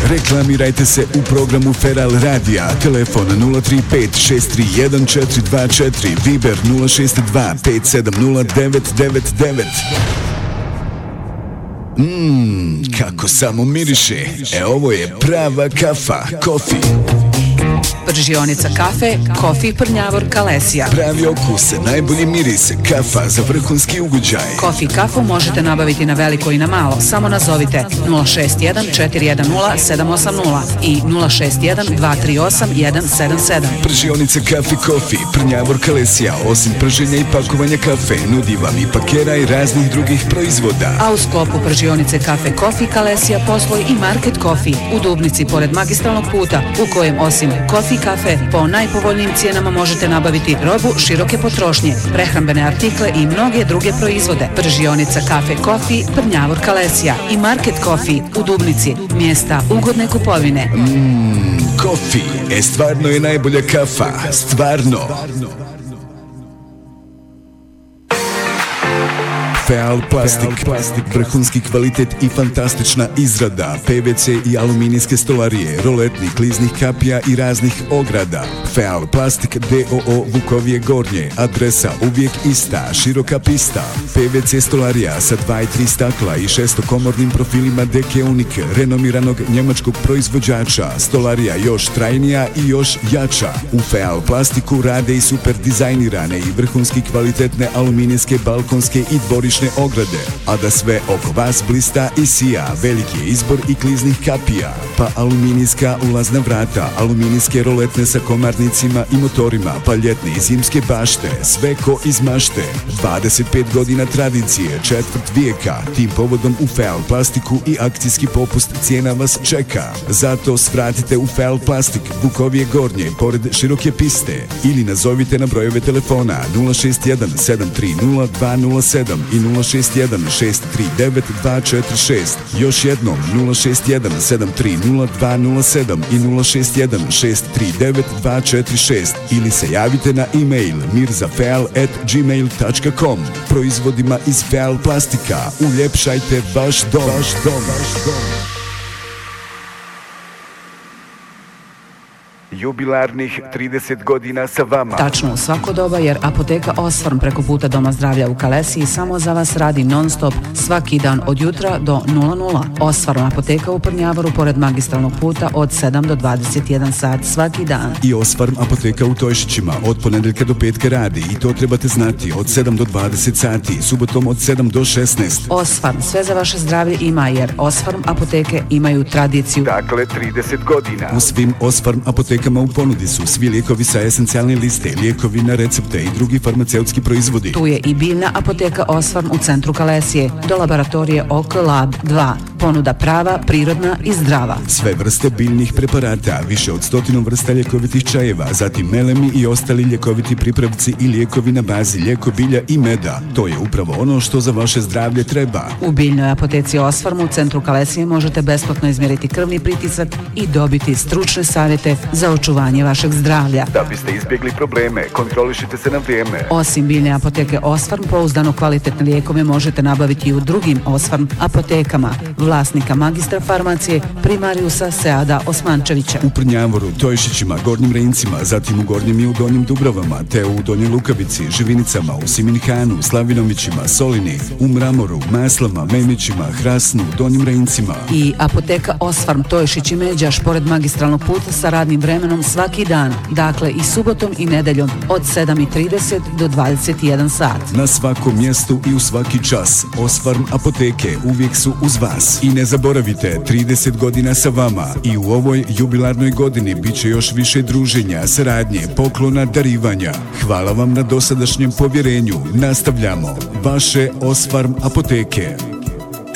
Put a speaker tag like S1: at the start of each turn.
S1: Reklamirajte se u programu Feral Radija. Telefon 035-631-424, Viber 062-570-999. Kako samo miriše. Ovo je prava kafa, kofi.
S2: Pržionica kafe, kofi Prnjavor Kalesija.
S1: Pravi okus, najbolji miris, kafa za vrhunski ugođaj.
S2: Kofi i kafu možete nabaviti na veliko i na malo. Samo nazovite 061-410-780 i 061-238-177.
S1: Pržionica kafe kofi Prnjavor Kalesija, osim prženja i pakovanja kafe, nudi vam i pakera i raznih drugih proizvoda.
S2: A u sklopu pržionice kafe kofi Kalesija posluje i market kofi u Dubnici pored magistralnog puta, u kojem osim kofi i kafe po najpovoljnijim cijenama možete nabaviti robu široke potrošnje, prehrambene artikle i mnoge druge proizvode. Pržionica kafe kofi Prnjavor Kalesija i market kofi u Dubnici, mjesta ugodne kupovine.
S1: Kofi, stvarno je najbolja kafa, stvarno. Feal Plastik, vrhunski kvalitet i fantastična izrada, PVC i aluminijske stolarije, roletnih, kliznih kapija i raznih ograda. Feal Plastik DOO Vukovije Gornje, adresa uvijek ista, široka pista. PVC stolarija sa 2 i 3 stakla i 600-komornim profilima Deke Unik, renomiranog njemačkog proizvođača. Stolarija još trajnija i još jača. U Feal Plastiku rade i super dizajnirane i vrhunski kvalitetne aluminijske, balkonske i dvorišne ograde, a da sve oko vas blista i sija. Veliki je izbor i kliznih kapija, pa aluminijska ulazna vrata, aluminijske roletne sa komarnicima i motorima, pa ljetne i zimske bašte, sve ko iz mašte. 25 godina tradicije, četvrt vijeka. Tim povodom u Feal Plastiku i akcijski popust cijena vas čeka. Zato svratite u Feal Plastik, Vukovije Gornje, pored široke piste, ili nazovite na brojeve telefona 061 730 207 i 061-639-246. Još jednom 061-730-207 i 061-639-246 ili se javite na e-mail mirzafeal@gmail.com. Proizvodima iz Feal Plastika uljepšajte vaš dom. Jubilarnih 30 godina sa vama.
S2: Tačno u svako doba, jer apoteka Osfarm preko puta Doma zdravlja u Kalesiji samo za vas radi non stop svaki dan od jutra do 00. Osfarm apoteka u Prnjavoru pored magistralnog puta od 7 do 21 sat svaki dan.
S1: I Osfarm apoteka u Tojšićima od ponedeljka do petka radi, i to trebate znati, od 7 do 20 sati, subotom od 7 do 16.
S2: Osfarm, sve za vaše zdravlje ima, jer Osfarm apoteke imaju tradiciju.
S1: Dakle, 30 godina. U svim Osfarm apotekama u ponudi su svi lijekovi sa esencijalne liste, lijekovi na recepte i drugi farmaceutski proizvodi.
S2: Tu je i biljna apoteka Osfarm u centru Kalesije, do laboratorije OK Lab 2. Ponuda prava, prirodna i zdrava.
S1: Sve vrste biljnih preparata, više od 100 vrsta ljekovitih čajeva, zatim melemi i ostali ljekoviti pripravci i lijekovi na bazi lijeko bilja i meda. To je upravo ono što za vaše zdravlje treba.
S2: U biljnoj apoteci Osfarm u centru Kalesije možete besplatno izmjeriti krvni pritisak i dobiti stručne savjete za očuvanje vašeg zdravlja.
S1: Da biste izbjegli probleme, kontrolišite se na vrijeme.
S2: Osim biljne apoteke Osfarm, pouzdano kvalitetne lijekove možete nabaviti i u drugim Osfarm apotekama vlasnika magistra farmacije primariusa Seada Osmančevića.
S1: U Prnjavoru, Tojšićima, Gornjim Rejincima, zatim u Gornjim i u Donjim Dubrovama, te u Donjoj Lukavici, Živinicama, u Siminhanu, Slavinovićima, Solini, u Mramoru, Maslama, Memićima, Hrasnu, Donjim Rejincima.
S2: I apoteka Osfarm Tojšić i Međaš pored magistralnog puta sa radnim vremenom svaki dan, dakle i subotom i nedeljom od 7:30 do 21 sat.
S1: Na svakom mjestu i u svaki čas. Osfarm apoteke uvijek su uz vas. I ne zaboravite, 30 godina sa vama, i u ovoj jubilarnoj godini bit će još više druženja, saradnje, poklona, darivanja. Hvala vam na dosadašnjem povjerenju. Nastavljamo. Vaše Osfarm apoteke.